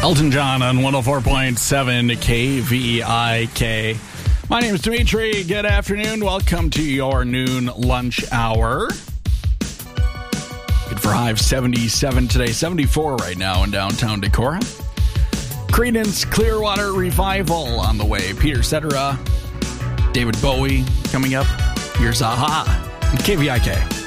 Elton John on 104.7 KVIK. My name is Dimitri. Good afternoon. Welcome to your noon lunch hour. Good for high of 77 today, 74 right now in downtown Decorah. Creedence Clearwater Revival on the way. Peter Cetera, David Bowie coming up. Here's Aha, KVIK.